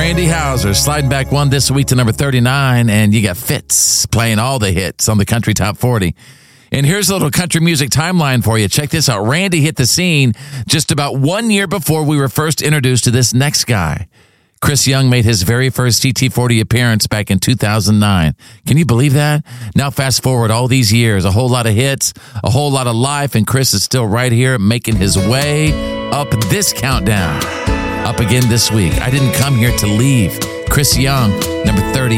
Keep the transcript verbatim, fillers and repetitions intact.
Randy Houser sliding back one this week to number thirty-nine, and you got Fitz playing all the hits on the Country Top forty. And here's a little country music timeline for you. Check this out. Randy hit the scene just about one year before we were first introduced to this next guy. Chris Young made his very first C T forty appearance back in two thousand nine. Can you believe that? Now fast forward all these years, a whole lot of hits, a whole lot of life, and Chris is still right here making his way up this countdown. Up again this week. I didn't come here to leave. Chris Young, number thirty.